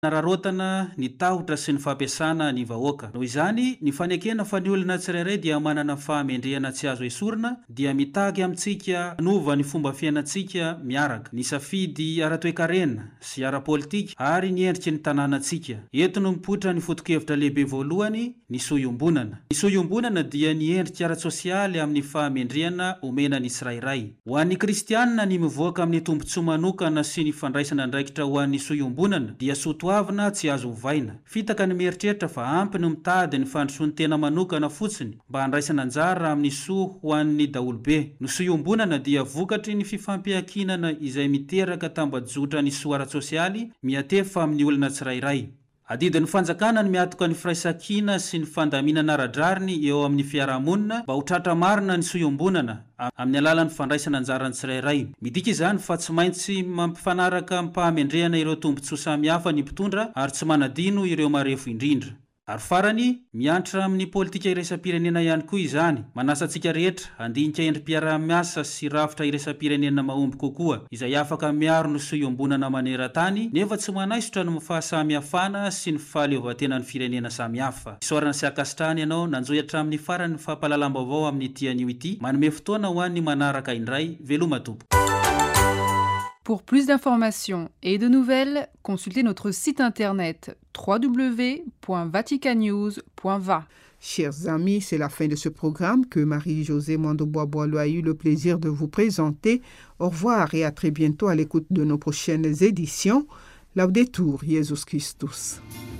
nararotana ny tahotra sy ny fampiasana ny vahoaka. Noho izany, ny fanekena fa ny olona tsirairay dia manana fahamendrehana tsy azo esorina dia mitaky amintsika nova ny fomba fiainantsika miaraka, ny safidy ara-toekarena sy ara-politika ary ny endriky ny tanànantsika. Eto no mipoitra ny foto-kevitra lehibe voalohany, ny soiombonana. Ny soiombonana dia ny endriky ara-tsosialy amin'ny fahamendrehana omena ny tsirairay. Ho an'ny kristianina ny mivoaka amin'ny tombotsoa manokana sy ny fandraisana andraikitra ho an'ny soiombonana dia soatoavina tsy azo ovaina. Fitaka ny mieritreritra fa ampy no mitady ny fandrosoany tena manokana fotsiny mba handraisana anjara amin'ny soa ho an'ny daolobe. Ny soiombonana dia vokatry ny fifampiankinana izay miteraka tambajotra ny soa ara-tsosialy miatefa amin'ny olona tsirairay. Adidin'ny fanjakana ny miatoka ny firaisan-kina sy ny fandaminana ara-drariny eo amin'ny fiarahamonina mba ho tratra marina ny soiombonana amin'ny alalan'ny fandraisana anjarany tsirairay. Midika izany fa tsy maintsy mampifanaraka ampahamendrehana ireo tombotsoa samihafa ny mpitondra ary tsy manadino ireo marefo indrindra. Ary farany, miantra amin'ny politika iraisam-pirenena ihany koa izany. Manasa antsika rehetra handinika endrim-piarahamiasa sy rafitra iraisam-pirenena mahomby kokoa izay afaka miaro ny soiombonana maneran-tany nefa tsy manaisotra ny fahasamihafana sy ny fahaleovantenan'ny firenena samihafa. Isaorana sy akasitrahany ianao nanjoy hatramin'ny farany fampahalalam-baovao amin'ny tianio ity. Manome fotoana ho an'ny manaraka indray. Veloma tompo. Pour plus d'informations et de nouvelles, consultez notre site internet www.vaticanews.va. Chers amis, c'est la fin de ce programme que Marie-Josée Mando-Bois-Boileau a eu le plaisir de vous présenter. Au revoir et à très bientôt à l'écoute de nos prochaines éditions. Laudetur Jesus Christus.